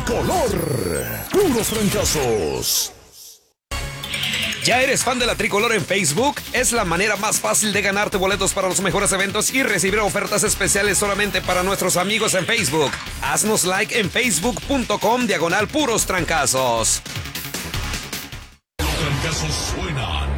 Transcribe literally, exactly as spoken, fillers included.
Tricolor. Puros trancazos. ¿Ya eres fan de la Tricolor en Facebook? Es la manera más fácil de ganarte boletos para los mejores eventos y recibir ofertas especiales solamente para nuestros amigos en Facebook. Haznos like en facebook.com diagonal puros trancazos. Los trancazos suenan